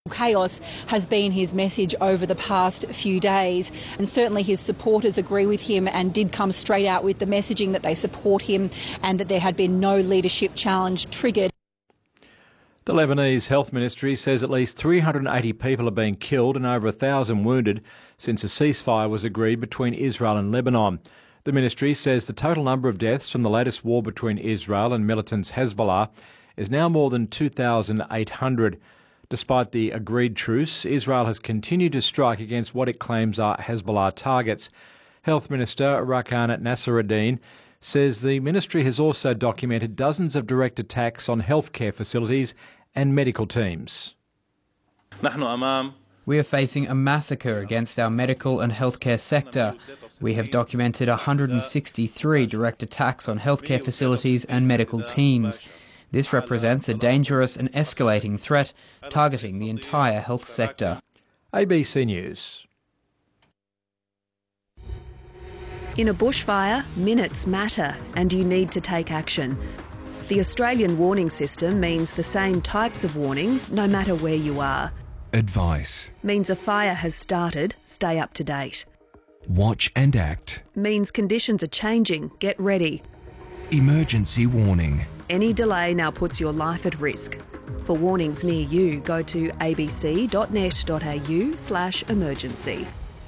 Chaos has been his message over the past few days, and certainly his supporters agree with him and did come straight out with the messaging that they support him and that there had been no leadership challenge triggered. The Lebanese Health Ministry says at least 380 people have been killed and over 1,000 wounded since a ceasefire was agreed between Israel and Lebanon. The ministry says the total number of deaths from the latest war between Israel and militants Hezbollah is now more than 2,800. Despite the agreed truce, Israel has continued to strike against what it claims are Hezbollah targets. Health Minister Rakan Nassereddin says the ministry has also documented dozens of direct attacks on healthcare facilities and medical teams. We are facing a massacre against our medical and healthcare sector. We have documented 163 direct attacks on healthcare facilities and medical teams. This represents a dangerous and escalating threat targeting the entire health sector. ABC News. In a bushfire, minutes matter and you need to take action. The Australian warning system means the same types of warnings no matter where you are. Advice. Means a fire has started, stay up to date. Watch and act. Means conditions are changing, get ready. Emergency warning. Any delay now puts your life at risk. For warnings near you, go to abc.net.au/emergency.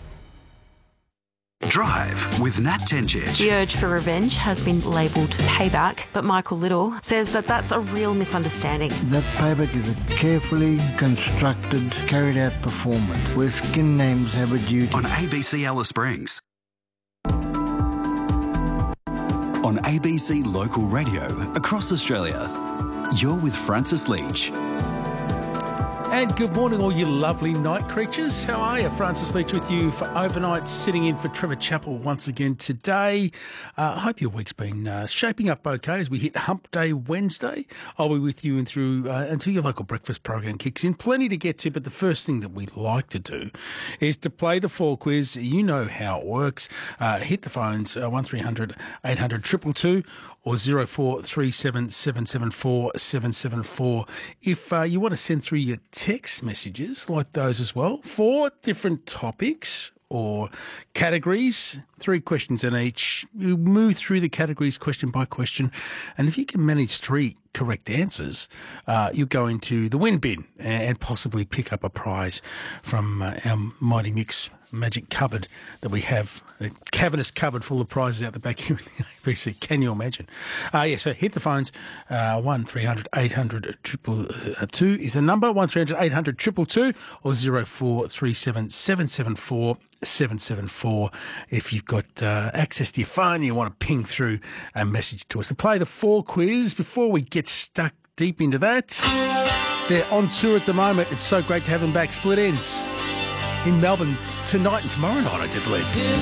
Drive with Nat Tenchich. The urge for revenge has been labelled payback, but Michael Little says that that's a real misunderstanding. That payback is a carefully constructed, carried out performance where skin names have a duty. On ABC Alice Springs. On ABC Local Radio across Australia. You're with Francis Leach. And good morning, all you lovely night creatures. How are you? Francis Leach with you for overnight, sitting in for Trevor Chappell once again today. I hope your week's been shaping up okay as we hit Hump Day Wednesday. I'll be with you and through until your local breakfast program kicks in. Plenty to get to, but the first thing that we like to do is to play the fall quiz. You know how it works. Hit the phones, 1300 800 222 or 0437 774 774 if you want to send through your text messages like those as well for different topics or categories, 3 questions in each. You move through the categories question by question, and if you can manage 3 correct answers, you'll go into the win bin and possibly pick up a prize from our Mighty Mix magic cupboard that we have, a cavernous cupboard full of prizes out the back here in the ABC. Can you imagine? So hit the phones. 1300 800 222 is the number. 1300 800 222 or 0437 774 774 if you've got access to your phone and you want to ping through a message to us. To play the 4 quiz, before we get stuck deep into that, they're on tour at the moment. It's so great to have them back. Split Ends in Melbourne tonight and tomorrow night, I do believe.